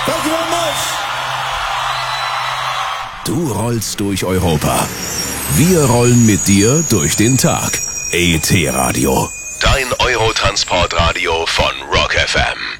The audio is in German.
Thank you very much. Du rollst durch Europa. Wir rollen mit dir durch den Tag. ET Radio. Dein Eurotransportradio von Rock FM.